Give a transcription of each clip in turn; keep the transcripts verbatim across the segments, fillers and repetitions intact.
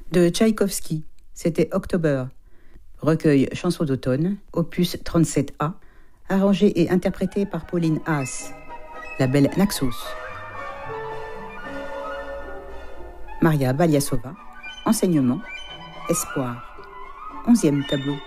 de Tchaïkovski, c'était October, recueil Chansons d'automne, opus trente-sept A, arrangé et interprété par Pauline Haas, la belle Naxos. Maria Baliasova, enseignement, espoir, onzième tableau.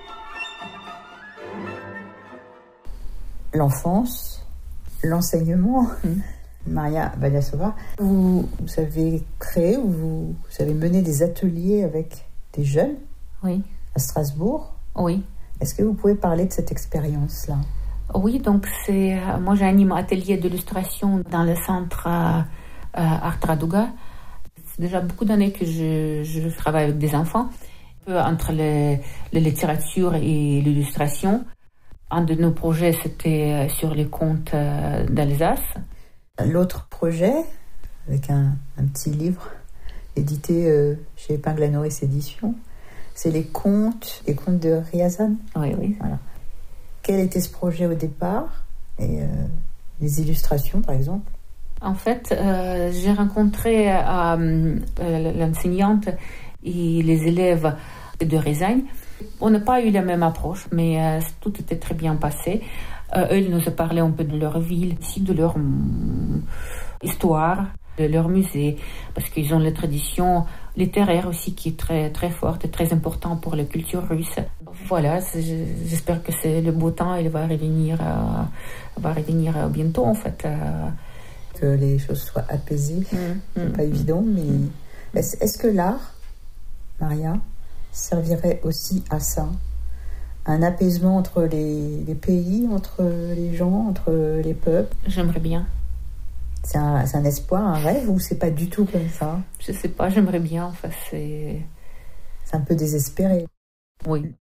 L'enfance, l'enseignement. Mmh. Maria Baliasova, vous, vous avez créé ou vous, vous avez mené des ateliers avec des jeunes, oui, à Strasbourg. Oui. Est-ce que vous pouvez parler de cette expérience-là? Oui, donc c'est, moi j'anime un atelier d'illustration dans le centre euh, Art Raduga. C'est déjà beaucoup d'années que je, je travaille avec des enfants, un peu entre les, la littérature et l'illustration. Un de nos projets, c'était sur les contes d'Alsace. L'autre projet, avec un, un petit livre édité euh, chez Épingle à Nourrice Éditions, c'est les contes, les contes de Riazan. Oui, oui. Voilà. Quel était ce projet au départ? Et euh, les illustrations, par exemple? En fait, euh, j'ai rencontré euh, euh, l'enseignante et les élèves de Riazan. On n'a pas eu la même approche, mais euh, tout était très bien passé. Euh, eux, ils nous ont parlé un peu de leur ville, aussi de leur hum, histoire, de leur musée, parce qu'ils ont la tradition littéraire aussi qui est très, très forte et très importante pour la culture russe. Voilà, j'espère que c'est le beau temps, il va revenir, euh, va revenir bientôt en fait. Euh. Que les choses soient apaisées, mmh, c'est mmh, pas mmh, évident, mais mmh. est-ce, est-ce que l'art, Maria, servirait aussi à ça? Un apaisement entre les, les pays, entre les gens, entre les peuples? J'aimerais bien. C'est un, c'est un espoir, un rêve, ou c'est pas du tout comme ça? Je sais pas, j'aimerais bien, enfin c'est... C'est un peu désespéré. Oui.